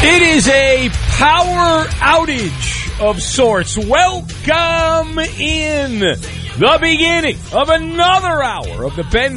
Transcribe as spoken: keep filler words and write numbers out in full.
It is a power outage of sorts. Welcome in the beginning of another hour of the Ben